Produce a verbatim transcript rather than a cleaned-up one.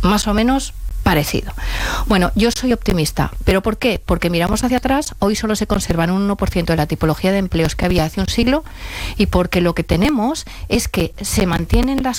más o menos parecido. Bueno, yo soy optimista. ¿Pero por qué? Porque miramos hacia atrás, hoy solo se conservan un uno por ciento de la tipología de empleos que había hace un siglo, y porque lo que tenemos es que se mantienen las